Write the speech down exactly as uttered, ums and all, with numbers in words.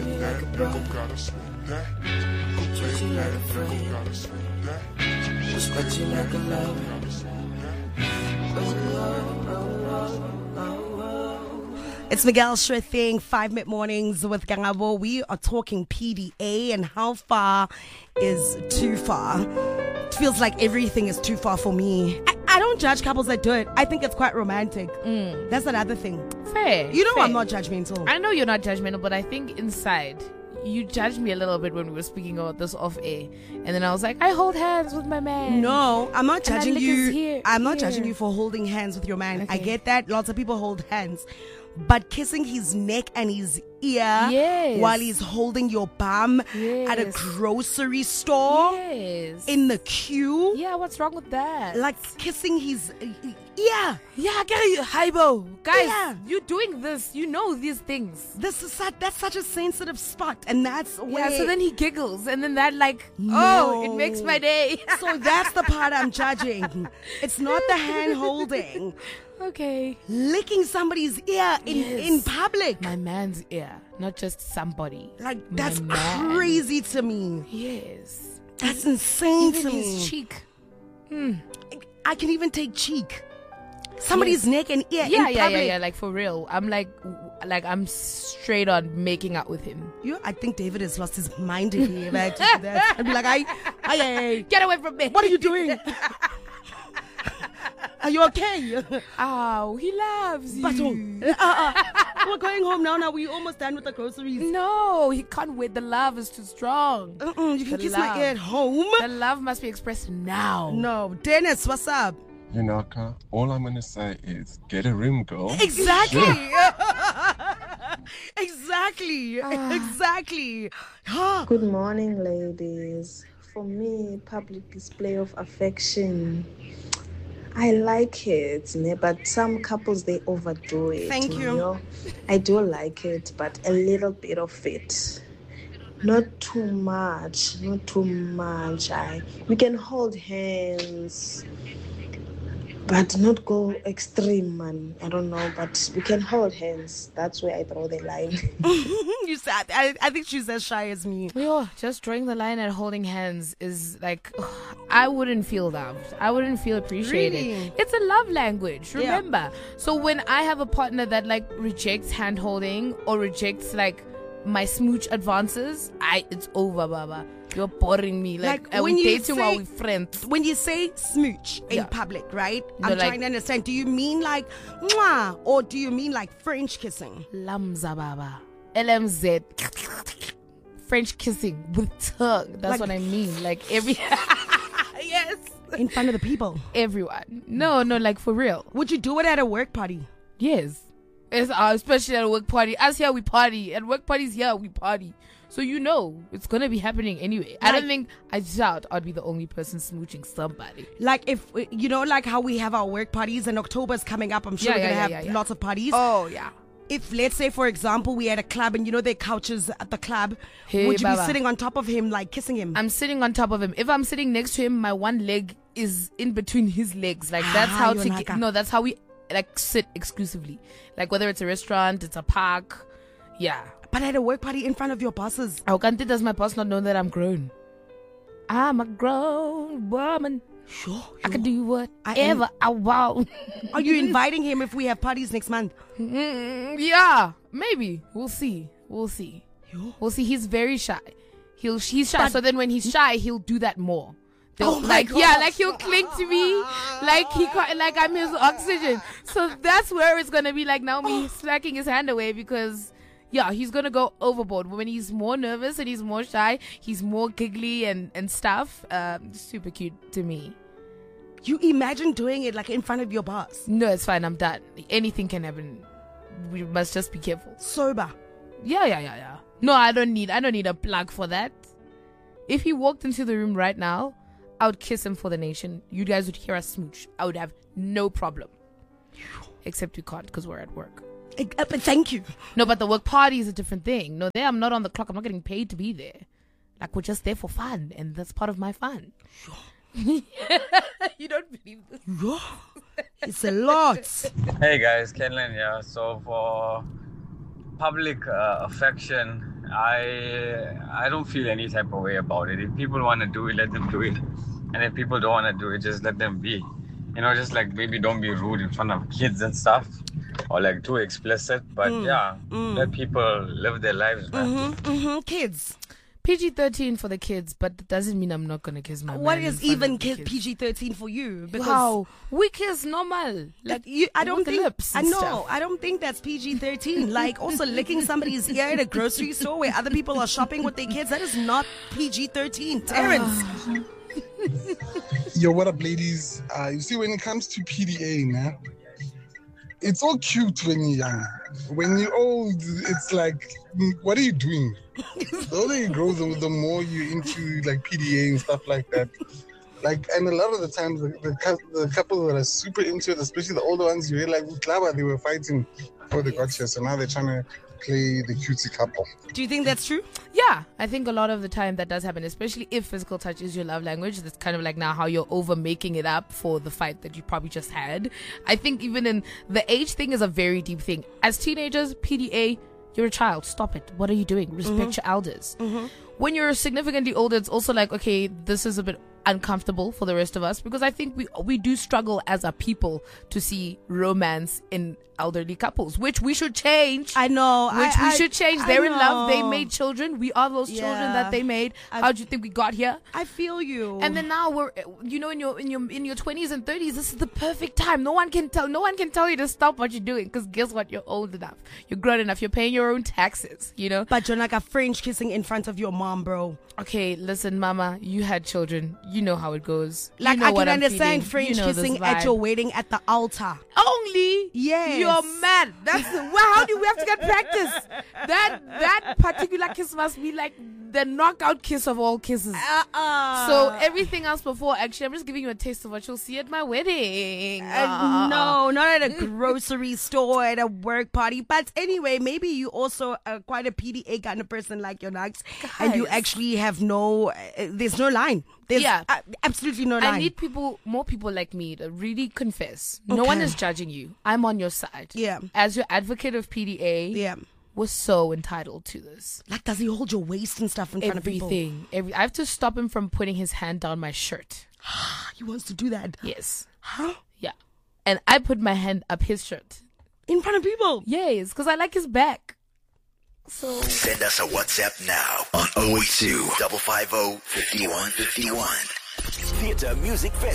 me like a brother. Treat you like a friend. Respect you like a lover. It's Miguel Sure Thing, five minute mornings with Gangabo. We are talking P D A and how far is too far. It feels like everything is too far for me. I, I don't judge couples that do it. I think it's quite romantic. Mm. That's another thing. Fair. You know fair. I'm not judgmental. I know you're not judgmental, but I think inside you judged me a little bit when we were speaking about this off air, and then I was like, I hold hands with my man. No, I'm not judging lick his you. here- I'm not here. judging you for holding hands with your man. I Okay. get that. Lots of people hold hands. But kissing his neck and his ear Yes. while he's holding your bum at a Yes. grocery store Yes. in the queue. yeah, what's wrong with that? Like kissing his uh, ear. yeah, Gary, Hybo. Guys, Yeah. you're doing this. You know these things. This is such, that's such a sensitive spot, and that's where. Yeah, so then he giggles, and then that like, No. oh, it makes my day. So that's the part I'm judging. It's not the hand holding. Okay. Licking somebody's ear in, Yes. in public. My man's ear, not just somebody. Like, My that's man. crazy to me. Yes. That's insane Even to his me. cheek. I can even take cheek. Somebody's Yes. neck and ear Yeah, in yeah, yeah, public. yeah. Like for real. I'm like, w- like I'm straight on making out with him. You, I think David has lost his mind if he ever had to do that. I'd be like, I, I, I, Get away from me. what are you doing? Are you okay? Oh, he loves you. But, uh, uh, we're going home now. Now we're almost done with the groceries. No, he can't wait. The love is too strong. Uh-uh, you can The kiss love. my ear at home. The love must be expressed now. No, Dennis, what's up? Yunaka, all I'm gonna say is get a room, girl. Exactly. exactly. Ah. Exactly. Huh. Good morning, ladies. For me, public display of affection, I like it, ne? But some couples, they overdo it. Thank you. know? I do like it, but a little bit of it. Not too much, not too much. I, we can hold hands, but not go extreme, man. I don't know, but we can hold hands. That's where I draw the line. You said, I, I think she's as shy as me. Yo, just drawing the line at holding hands is like, I wouldn't feel loved. I wouldn't feel appreciated. Really? It's a love language, Yeah. remember? So when I have a partner that like rejects hand holding or rejects like my smooch advances, I it's over, Baba. You're boring me. Like, Like, are when we you dating say- while we friends? When you say smooch in Yeah. public, right? No, I'm like- trying to understand. Do you mean like mwah, or do you mean like French kissing? Lamza, Baba. L M Z. French kissing with tongue. That's Like- what I mean. Like every. Yes. In front of the people. Everyone. No, no, like for real. Would you do it at a work party? Yes. It's, uh, especially at a work party. Us here, we party. At work parties here, we party. So you know, it's going to be happening anyway. I Like- don't think, I doubt I'd be the only person smooching somebody. Like if, you know, like how we have our work parties and October's coming up. I'm sure Yeah, we're yeah, going to yeah, have yeah, yeah. lots of parties. Oh, yeah. If, let's say, for example, we had a club and you know there are couches at the club, Hey, would you Baba. be sitting on top of him, like kissing him? I'm sitting on top of him. If I'm sitting next to him, my one leg is in between his legs. Like that's Ah, how to Yonaka. get, no, that's how we like sit exclusively. Like whether it's a restaurant, it's a park. Yeah. But at a work party in front of your bosses. How can does my boss not know that I'm grown? I'm a grown woman. Sure. I can do I am- whatever I want. Are you inviting him if we have parties next month? Mm, yeah, maybe. We'll see. We'll see. We'll see. He's very shy. He'll he's shy. But- so then when he's shy, he'll do that more. They'll- Oh my like God. yeah, like he'll cling to me, like he ca- like I'm his oxygen. So that's where it's gonna be like now me slacking his hand away because yeah, he's gonna go overboard. When he's more nervous and he's more shy, he's more giggly and and stuff. Um, super cute to me. You imagine doing it like in front of your boss. No, it's fine. I'm done. Anything can happen. We must just be careful. Sober. Yeah, yeah, yeah, yeah. No, I don't need. I don't need a plug for that. If he walked into the room right now, I would kiss him for the nation. You guys would hear us smooch. I would have no problem. Except you can't because we're at work. Uh, but thank you. No, but the work party is a different thing. No, there I'm not on the clock. I'm not getting paid to be there. Like we're just there for fun, and that's part of my fun. You don't believe this? Yeah. It's a lot. Hey guys, Kenlan here. So for public uh, affection I I don't feel any type of way about it. If people want to do it, let them do it. And if people don't want to do it, just let them be. You know, just like maybe don't be rude in front of kids and stuff. Or like too explicit. But Mm, yeah, mm. let people live their lives, man. Mm-hmm, mm-hmm. Kids. P G thirteen for the kids, but that doesn't mean I'm not gonna kiss my What man is in front even of the kid kids. P G thirteen for you? Wow, we kiss normal. Like you, I don't with the think. lips I and know. stuff. I don't think that's P G thirteen. Like also licking somebody's ear at a grocery store where other people are shopping with their kids. That is not P G thirteen. Terrence. Yo, what up, ladies? Uh, you see, when it comes to P D A, man, it's all cute when you're young. When you're old, it's like, what are you doing? The older you grow, the, the more you're into like P D A and stuff like that. Like, and a lot of the times, the, the, cou- the couples that are super into it, especially the older ones, you hear like, Klaba, they were fighting before they got here, so now they're trying to play the cutesy couple. Do you think that's true? Yeah, I think a lot of the time that does happen, especially if physical touch is your love language. That's kind of like now how you're over making it up for the fight that you probably just had. I think even in the age thing is a very deep thing. As teenagers, P D A, you're a child. Stop it. What are you doing? Respect Mm-hmm. your elders. When you're significantly older, it's also like, okay, this is a bit uncomfortable for the rest of us because I think we we do struggle as a people to see romance in elderly couples, which we should change. I know. Which I, we I- should change. I They're in love. They know. made children. We are those children Yeah. that they made. I- How do you think we got here? I feel you. And then now we're, you know, in your in your in your twenties and thirties, this is the perfect time. No one can tell. No one can tell you to stop what you're doing because guess what? You're old enough. You're grown enough. You're paying your own taxes. You know. But you're like a French kissing in front of your mom, bro. Okay, listen, Mama. You had children. You know how it goes. You Like know I what can I'm understand feeling. French You know this kissing at vibe. your wedding at the altar. Only Yes. you're mad. That's well, how do we have to get practice? That that particular kiss must be like the knockout kiss of all kisses. Uh-uh. So everything else before, actually, I'm just giving you a taste of what you'll see at my wedding. Uh, no, not at a grocery store, at a work party. But anyway, maybe you also are quite a P D A kind of person like your Nux, and you Guys. actually have no, uh, there's no line. There's Yeah. uh, absolutely no line. I need people, more people like me, to really confess. No one Okay. is judging you. I'm on your side. Yeah. As your advocate of P D A, Yeah. we're so entitled to this. Like, does he hold your waist and stuff in front of people? Everything. Every. I have to stop him from putting his hand down my shirt. He wants to do that. Yes. Huh? Yeah. And I put my hand up his shirt. In front of people. Yes, because I like his back. So Send us a WhatsApp now on oh eight two, five five oh, five one five one. Theatre Music Festival.